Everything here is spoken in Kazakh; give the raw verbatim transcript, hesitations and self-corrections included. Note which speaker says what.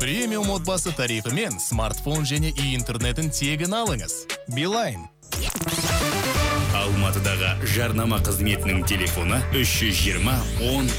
Speaker 1: Премиум отбасы тарифымен смартфон және интернетін тегін алыңыз. Билайн.
Speaker 2: Алматыдағы жарнама қызметінің телефоны үш жүз жиырма он